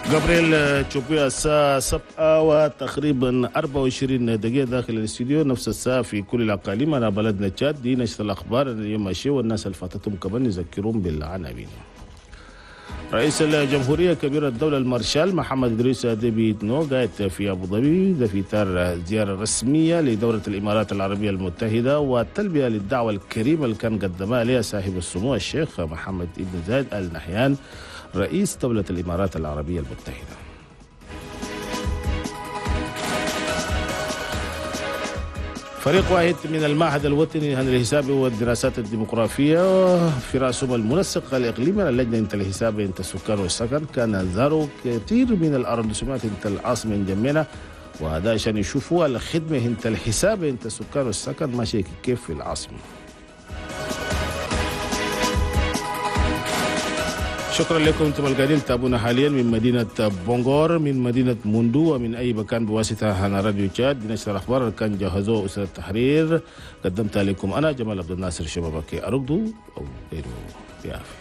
جابرييل تشوبيا الساعة 7 وتقريبا 24 دقيقة داخل الاستوديو، نفس الساعة في كل الأقاليم. أنا بلدنا تشاد. دي نشرة الأخبار اليوم ماشي، والناس اللي فاتتهم كمان يذكرون بالعناوين. رئيس الجمهورية كبير الدولة المارشال محمد إدريس ديبي إتنو قاعد في أبو ظبي، ده في إطار زيارة رسمية لدولة الإمارات العربية المتحدة والتلبية للدعوة الكريمة اللي كان قدمها عليها صاحب السمو الشيخ محمد بن زايد آل نهيان رئيس دولة الإمارات العربية المتحدة. فريق واحد من المعهد الوطني للحساب والدراسات الديمقراطية في رأسهم المنسق الإقليمي للجنة انت الحساب انت السكان والسكن كان زاروا كثير من الأرندسمات انت العاصمة جمينة، وهذا عشان يشوفوا الخدمة انت الحساب انت السكان والسكن ماشي كيف في العاصمة. شكرا لكم. انتم القاعدين تتابعونا حاليا من مدينة بونغور، من مدينة موندو، ومن أي مكان بواسطة هنا راديو تشاد. بنشر الأخبار اللي كان جهزوه أسرة التحرير قدمتها لكم أنا جمال عبد الناصر شبابكي أرقدو أو غيره.